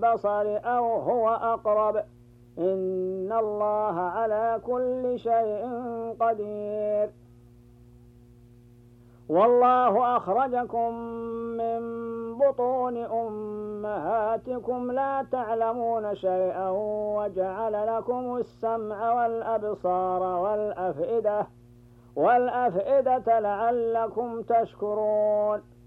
البصر أو هو أقرب إن الله على كل شيء قدير. والله أخرجكم من بطون أمهاتكم لا تعلمون شيئا وجعل لكم السمع والأبصار والأفئدة لعلكم تشكرون.